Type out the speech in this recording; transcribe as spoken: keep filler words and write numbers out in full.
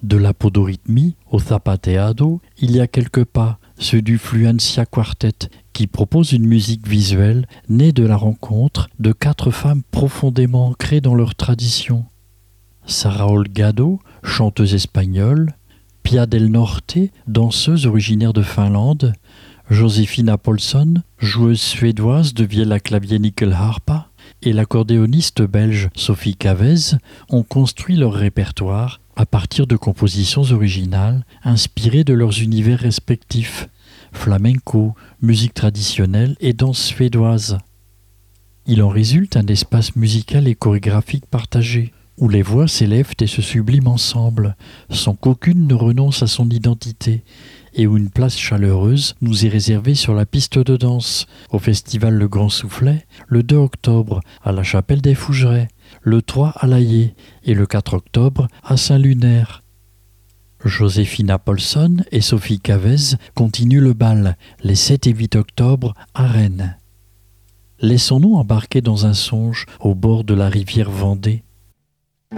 De la podorythmie au zapateado, il y a quelques pas, ceux du Fluencia Quartet, qui propose une musique visuelle née de la rencontre de quatre femmes profondément ancrées dans leur tradition. Sara Olgado, chanteuse espagnole, Pia del Norte, danseuse originaire de Finlande, Josefina Paulsson, joueuse suédoise de vielle à clavier nickelharpa, et l'accordéoniste belge Sophie Cavez ont construit leur répertoire à partir de compositions originales inspirées de leurs univers respectifs, flamenco, musique traditionnelle et danse suédoise. Il en résulte un espace musical et chorégraphique partagé, où les voix s'élèvent et se subliment ensemble, sans qu'aucune ne renonce à son identité, et où une place chaleureuse nous est réservée sur la piste de danse, au festival Le Grand Soufflet, le deux octobre à la Chapelle des Fougerets, le trois à l'Aillé et le quatre octobre à Saint-Lunaire. Josefina Paulsson et Sophie Cavez continuent le bal les sept et huit octobre à Rennes. Laissons-nous embarquer dans un songe au bord de la rivière Vendée.